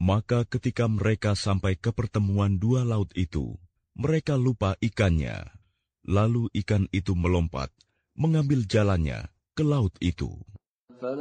Maka ketika mereka sampai ke pertemuan dua laut itu, mereka lupa ikannya. Lalu ikan itu melompat, mengambil jalannya ke laut itu.